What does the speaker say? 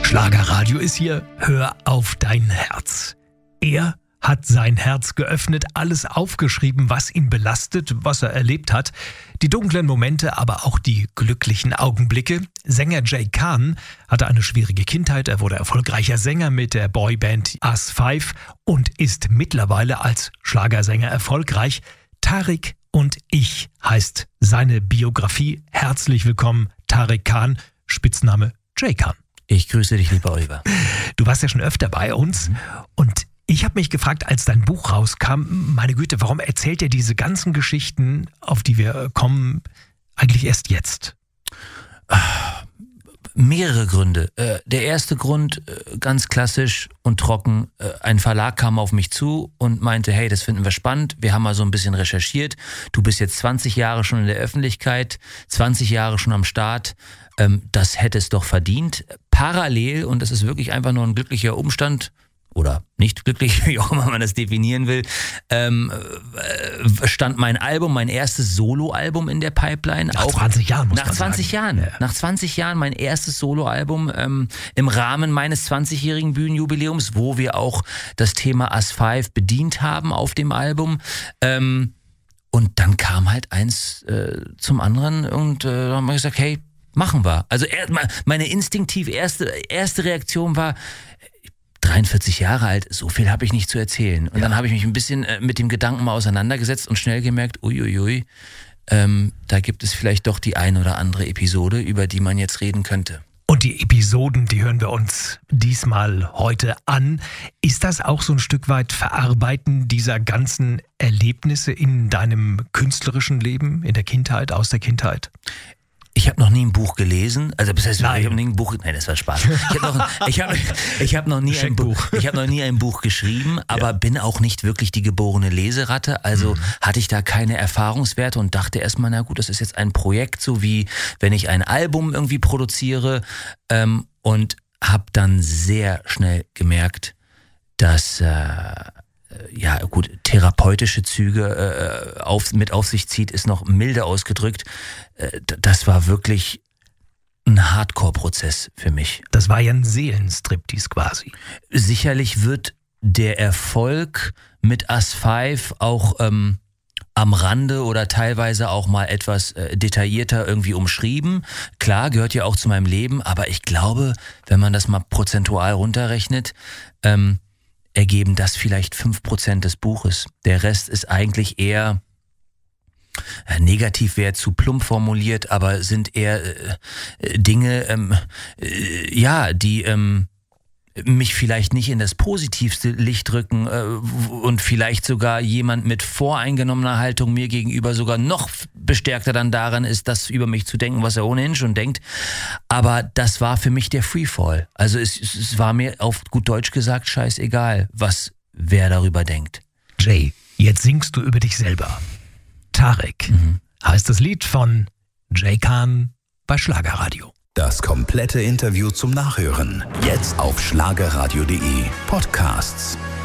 Schlagerradio ist hier, hör auf dein Herz. Er hat sein Herz geöffnet, alles aufgeschrieben, was ihn belastet, was er erlebt hat. Die dunklen Momente, aber auch die glücklichen Augenblicke. Sänger Jay Khan hatte eine schwierige Kindheit. Er wurde erfolgreicher Sänger mit der Boyband As5 und ist mittlerweile als Schlagersänger erfolgreich. Tarek und ich heißt seine Biografie. Herzlich willkommen, Tarek Khan, Spitzname Jay Khan. Ich grüße dich, lieber Oliver. Du warst ja schon öfter bei uns und ich habe mich gefragt, als dein Buch rauskam, meine Güte, warum erzählt er diese ganzen Geschichten, auf die wir kommen, eigentlich erst jetzt? Mehrere Gründe. Der erste Grund, ganz klassisch und trocken, ein Verlag kam auf mich zu und meinte, hey, das finden wir spannend, wir haben mal so ein bisschen recherchiert, du bist jetzt 20 Jahre schon in der Öffentlichkeit, 20 Jahre schon am Start, das hätte es doch verdient. Parallel, und das ist wirklich einfach nur ein glücklicher Umstand, oder nicht glücklich, wie auch immer man das definieren will, stand mein Album, mein erstes Soloalbum in der Pipeline. Nach 20 Jahren, muss man sagen. Nach 20 Jahren mein erstes Soloalbum im Rahmen meines 20-jährigen Bühnenjubiläums, wo wir auch das Thema As5 bedient haben auf dem Album. Und dann kam halt eins zum anderen und dann haben wir gesagt, hey, machen wir. Also meine instinktiv erste Reaktion war, 43 Jahre alt, so viel habe ich nicht zu erzählen. Und dann habe ich mich ein bisschen mit dem Gedanken mal auseinandergesetzt und schnell gemerkt, uiuiui, da gibt es vielleicht doch die ein oder andere Episode, über die man jetzt reden könnte. Und die Episoden, die hören wir uns diesmal heute an. Ist das auch so ein Stück weit Verarbeiten dieser ganzen Erlebnisse in deinem künstlerischen Leben, in der Kindheit, aus der Kindheit? Ich habe noch nie ein Buch gelesen, also das heißt, ich habe nie ein Buch, nein, das war Spaß. Ich habe noch nie ein Buch geschrieben, aber bin auch nicht wirklich die geborene Leseratte, also hatte ich da keine Erfahrungswerte und dachte erstmal, na gut, das ist jetzt ein Projekt, so wie wenn ich ein Album irgendwie produziere, und habe dann sehr schnell gemerkt, dass therapeutische Züge mit auf sich zieht, ist noch milde ausgedrückt. Das war wirklich ein Hardcore-Prozess für mich. Das war ja ein Seelenstriptease quasi. Sicherlich wird der Erfolg mit As5 auch am Rande oder teilweise auch mal etwas detaillierter irgendwie umschrieben. Klar, gehört ja auch zu meinem Leben, aber ich glaube, wenn man das mal prozentual runterrechnet, ergeben das vielleicht 5% des Buches. Der Rest ist eigentlich eher, negativ wäre zu plump formuliert, aber sind eher Dinge, die mich vielleicht nicht in das positivste Licht rücken und vielleicht sogar jemand mit voreingenommener Haltung mir gegenüber sogar noch bestärkter dann daran ist, das über mich zu denken, was er ohnehin schon denkt. Aber das war für mich der Freefall. Also es war mir auf gut Deutsch gesagt scheißegal, wer darüber denkt. Jay, jetzt singst du über dich selber. Tarek heißt das Lied von Jay Khan bei Schlagerradio. Das komplette Interview zum Nachhören. Jetzt auf schlagerradio.de Podcasts.